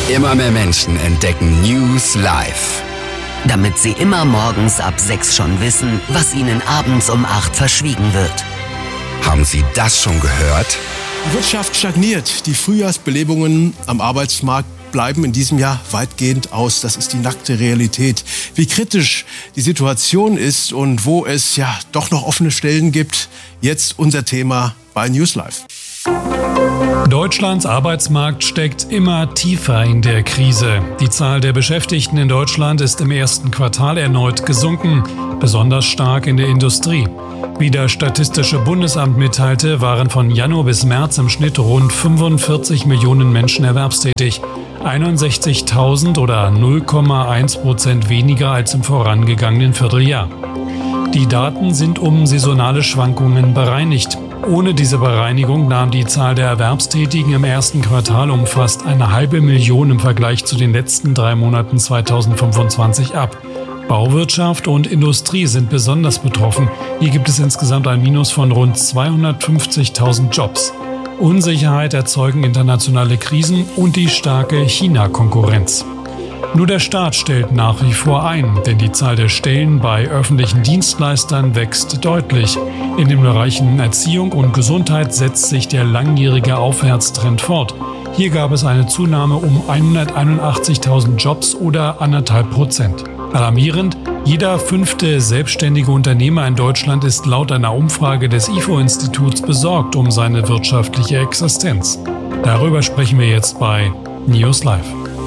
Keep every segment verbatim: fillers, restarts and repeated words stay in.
Immer mehr Menschen entdecken News Live. Damit sie immer morgens ab sechs schon wissen, was ihnen abends um acht verschwiegen wird. Haben Sie das schon gehört? Die Wirtschaft stagniert. Die Frühjahrsbelebungen am Arbeitsmarkt bleiben in diesem Jahr weitgehend aus. Das ist die nackte Realität. Wie kritisch die Situation ist und wo es ja doch noch offene Stellen gibt, jetzt unser Thema bei News Live. Deutschlands Arbeitsmarkt steckt immer tiefer in der Krise. Die Zahl der Beschäftigten in Deutschland ist im ersten Quartal erneut gesunken, besonders stark in der Industrie. Wie das Statistische Bundesamt mitteilte, waren von Januar bis März im Schnitt rund fünfundvierzig Millionen Menschen erwerbstätig. einundsechzigtausend oder null Komma eins Prozent weniger als im vorangegangenen Vierteljahr. Die Daten sind um saisonale Schwankungen bereinigt. Ohne diese Bereinigung nahm die Zahl der Erwerbstätigen im ersten Quartal um fast eine halbe Million im Vergleich zu den letzten drei Monaten zweitausendfünfundzwanzig ab. Bauwirtschaft und Industrie sind besonders betroffen. Hier gibt es insgesamt ein Minus von rund zweihundertfünfzigtausend Jobs. Unsicherheit erzeugen internationale Krisen und die starke China-Konkurrenz. Nur der Staat stellt nach wie vor ein, denn die Zahl der Stellen bei öffentlichen Dienstleistern wächst deutlich. In den Bereichen Erziehung und Gesundheit setzt sich der langjährige Aufwärtstrend fort. Hier gab es eine Zunahme um hunderteinundachtzigtausend Jobs oder anderthalb Prozent. Alarmierend, jeder fünfte selbstständige Unternehmer in Deutschland ist laut einer Umfrage des I F O-Instituts besorgt um seine wirtschaftliche Existenz. Darüber sprechen wir jetzt bei News Live.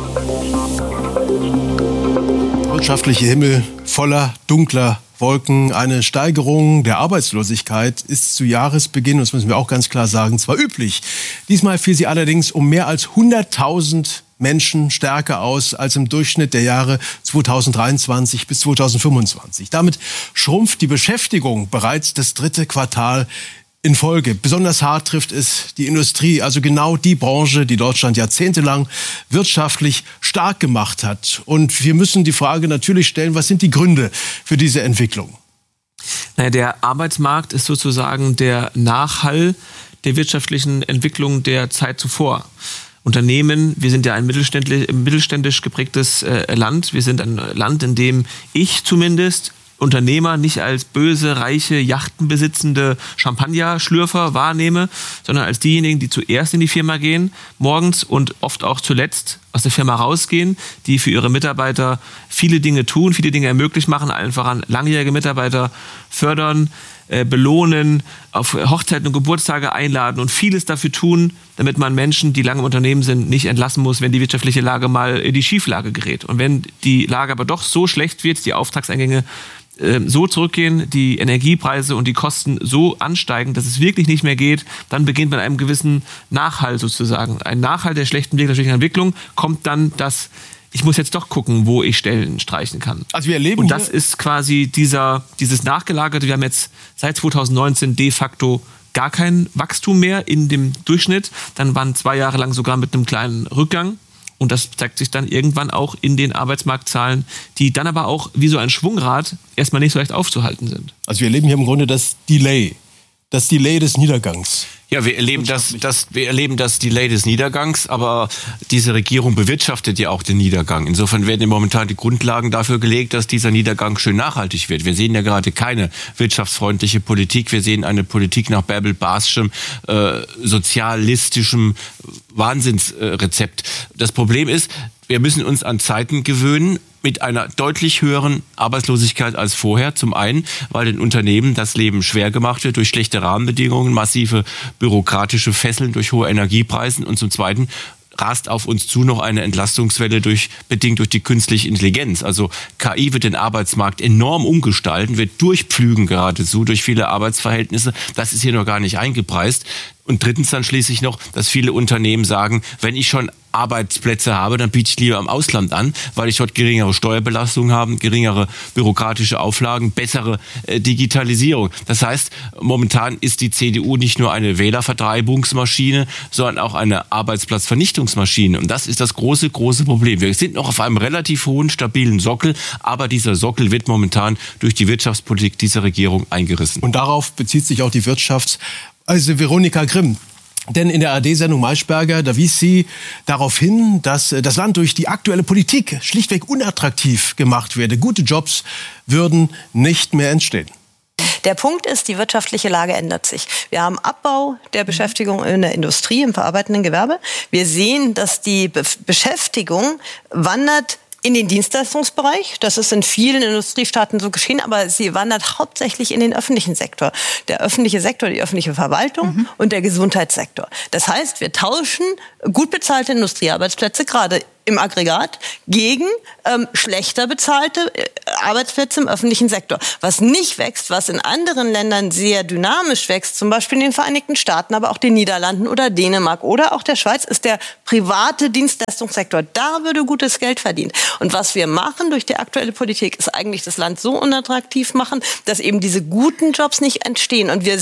Wirtschaftliche Himmel voller dunkler Wolken. Eine Steigerung der Arbeitslosigkeit ist zu Jahresbeginn, das müssen wir auch ganz klar sagen, zwar üblich. Diesmal fiel sie allerdings um mehr als hunderttausend Menschen stärker aus als im Durchschnitt der Jahre zweitausenddreiundzwanzig bis zweitausendfünfundzwanzig. Damit schrumpft die Beschäftigung bereits das dritte Quartal in Folge. Besonders hart trifft es die Industrie, also genau die Branche, die Deutschland jahrzehntelang wirtschaftlich stark gemacht hat. Und wir müssen die Frage natürlich stellen, was sind die Gründe für diese Entwicklung? Naja, der Arbeitsmarkt ist sozusagen der Nachhall der wirtschaftlichen Entwicklung der Zeit zuvor. Unternehmen, wir sind ja ein mittelständisch, mittelständisch geprägtes äh, Land. Wir sind ein Land, in dem ich zumindest Unternehmer nicht als böse, reiche, yachtenbesitzende Champagner-Schlürfer wahrnehme, sondern als diejenigen, die zuerst in die Firma gehen, morgens und oft auch zuletzt aus der Firma rausgehen, die für ihre Mitarbeiter viele Dinge tun, viele Dinge ermöglicht machen, allen voran langjährige Mitarbeiter fördern, äh, belohnen, auf Hochzeiten und Geburtstage einladen und vieles dafür tun, damit man Menschen, die lange im Unternehmen sind, nicht entlassen muss, wenn die wirtschaftliche Lage mal in die Schieflage gerät. Und wenn die Lage aber doch so schlecht wird, die Auftragseingänge so zurückgehen, die Energiepreise und die Kosten so ansteigen, dass es wirklich nicht mehr geht, dann beginnt man einem gewissen Nachhall sozusagen. Ein Nachhall der schlechten wirtschaftlichen Entwicklung kommt dann, dass ich muss jetzt doch gucken, wo ich Stellen streichen kann. Also wir erleben und das ist quasi dieser, dieses Nachgelagerte. Wir haben jetzt seit zweitausendneunzehn de facto gar kein Wachstum mehr in dem Durchschnitt. Dann waren zwei Jahre lang sogar mit einem kleinen Rückgang. Und das zeigt sich dann irgendwann auch in den Arbeitsmarktzahlen, die dann aber auch wie so ein Schwungrad erstmal nicht so leicht aufzuhalten sind. Also wir erleben hier im Grunde das Delay, das Delay des Niedergangs. Ja, wir erleben das, das, wir erleben das Delay des Niedergangs, aber diese Regierung bewirtschaftet ja auch den Niedergang. Insofern werden momentan die Grundlagen dafür gelegt, dass dieser Niedergang schön nachhaltig wird. Wir sehen ja gerade keine wirtschaftsfreundliche Politik. Wir sehen eine Politik nach Bärbel-Baßschem, äh, sozialistischem Wahnsinnsrezept. Das Problem ist, wir müssen uns an Zeiten gewöhnen mit einer deutlich höheren Arbeitslosigkeit als vorher. Zum einen, weil den Unternehmen das Leben schwer gemacht wird durch schlechte Rahmenbedingungen, massive bürokratische Fesseln durch hohe Energiepreise und zum zweiten rast auf uns zu noch eine Entlastungswelle durch, bedingt durch die künstliche Intelligenz. Also K I wird den Arbeitsmarkt enorm umgestalten, wird durchpflügen geradezu durch viele Arbeitsverhältnisse. Das ist hier noch gar nicht eingepreist. Und drittens dann schließlich noch, dass viele Unternehmen sagen, wenn ich schon Arbeitsplätze habe, dann biete ich lieber im Ausland an, weil ich dort geringere Steuerbelastung habe, geringere bürokratische Auflagen, bessere äh, Digitalisierung. Das heißt, momentan ist die C D U nicht nur eine Wählervertreibungsmaschine, sondern auch eine Arbeitsplatzvernichtungsmaschine. Und das ist das große, große Problem. Wir sind noch auf einem relativ hohen, stabilen Sockel, aber dieser Sockel wird momentan durch die Wirtschaftspolitik dieser Regierung eingerissen. Und darauf bezieht sich auch die Wirtschafts- Also Veronika Grimm, Denn in der A R D-Sendung Maischberger, da wies sie darauf hin, dass das Land durch die aktuelle Politik schlichtweg unattraktiv gemacht werde. Gute Jobs würden nicht mehr entstehen. Der Punkt ist, die wirtschaftliche Lage ändert sich. Wir haben Abbau der Beschäftigung in der Industrie, im verarbeitenden Gewerbe. Wir sehen, dass die Be- Beschäftigung wandert in den Dienstleistungsbereich. Das ist in vielen Industriestaaten so geschehen, aber sie wandert hauptsächlich in den öffentlichen Sektor. Der öffentliche Sektor, die öffentliche Verwaltung mhm. und der Gesundheitssektor. Das heißt, wir tauschen gut bezahlte Industriearbeitsplätze, gerade im Aggregat, gegen ähm, schlechter bezahlte äh, Arbeitsplätze im öffentlichen Sektor. Was nicht wächst, was in anderen Ländern sehr dynamisch wächst, zum Beispiel in den Vereinigten Staaten, aber auch den Niederlanden oder Dänemark oder auch der Schweiz, ist der private Dienstleistungssektor. Da würde gutes Geld verdient. Und was wir machen durch die aktuelle Politik, ist eigentlich das Land so unattraktiv machen, dass eben diese guten Jobs nicht entstehen. Und wir